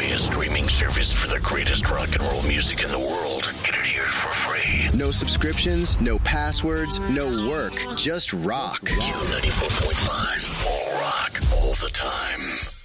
via streaming service for the greatest rock and roll music in the world. Get it here for free. No subscriptions, no passwords, no work, just rock. Q94.5. All rock, all the time.